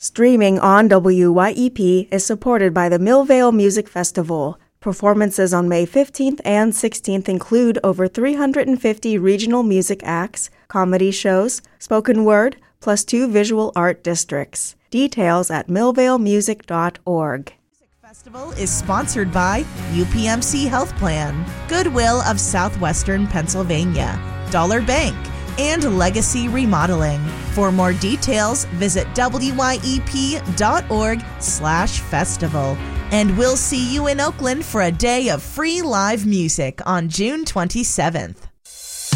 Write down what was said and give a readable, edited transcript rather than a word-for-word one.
Streaming on WYEP is supported by the Millvale Music Festival. Performances on May 15th and 16th include over 350 regional music acts, comedy shows, spoken word, plus 2 visual art districts. Details at millvalemusic.org. Festival is sponsored by UPMC Health Plan, Goodwill of Southwestern Pennsylvania, Dollar Bank, and Legacy Remodeling. For more details, visit wyep.org/festival. And we'll see you in Oakland for a day of free live music on June 27th.